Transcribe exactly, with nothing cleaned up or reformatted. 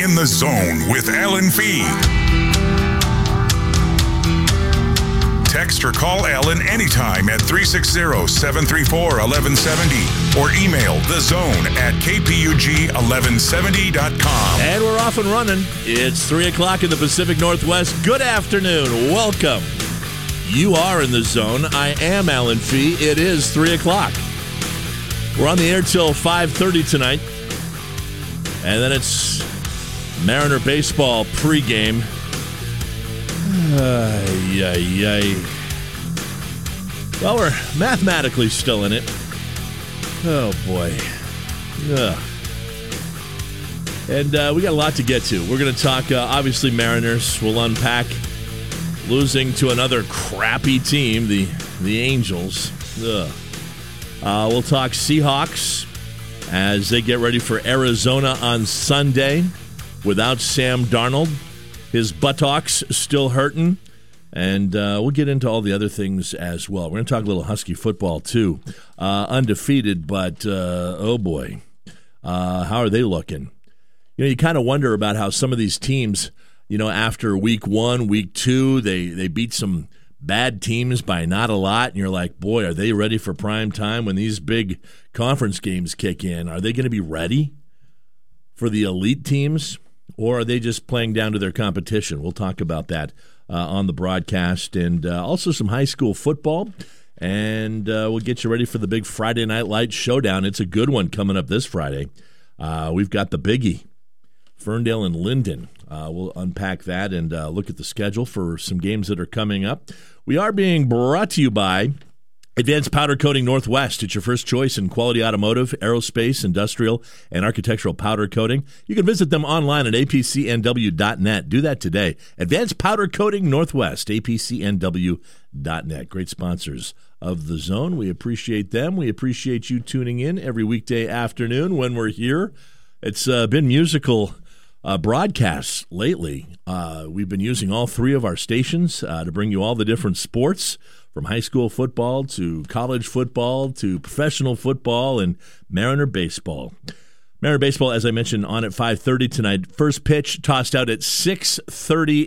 In the Zone with Alan Fee. Text or call Alan anytime at three six zero, seven three four, one one seven zero or email thezone at k p u g eleven seventy dot com. And we're off and running. It's three o'clock in the Pacific Northwest. Good afternoon. Welcome. You are in the zone. I am Alan Fee. It is three o'clock. We're on the air till five thirty tonight. And then it's Mariner baseball pregame. Ay, ay, ay. Well, we're mathematically still in it. Oh, boy. Ugh. And uh, we got a lot to get to. We're going to talk, uh, obviously, Mariners. We'll unpack losing to another crappy team, the, the Angels. Ugh. Uh, we'll talk Seahawks as they get ready for Arizona on Sunday without Sam Darnold. His buttocks still hurting, and uh, we'll get into all the other things as well. We're going to talk a little Husky football, too. Uh, undefeated, but, uh, oh, boy. Uh, how are they looking? You know, you kind of wonder about how some of these teams, you know, after week one, week two, they, they beat some bad teams by not a lot, and you're like, boy, are they ready for prime time when these big conference games kick in? Are they going to be ready for the elite teams? Or are they just playing down to their competition? We'll talk about that uh, on the broadcast, and uh, also some high school football. And uh, we'll get you ready for the big Friday Night Lights showdown. It's a good one coming up this Friday. Uh, we've got the biggie, Ferndale and Linden. Uh, we'll unpack that and uh, look at the schedule for some games that are coming up. We are being brought to you by Advanced Powder Coating Northwest. It's your first choice in quality automotive, aerospace, industrial, and architectural powder coating. You can visit them online at a p c n w dot net. Do that today. Advanced Powder Coating Northwest, a p c n w dot net. Great sponsors of The Zone. We appreciate them. We appreciate you tuning in every weekday afternoon when we're here. It's uh, been musical uh, broadcasts lately. Uh, we've been using all three of our stations uh, to bring you all the different sports, from high school football to college football to professional football and Mariner baseball. Mariner baseball, as I mentioned, on at five thirty tonight. First pitch tossed out at six thirty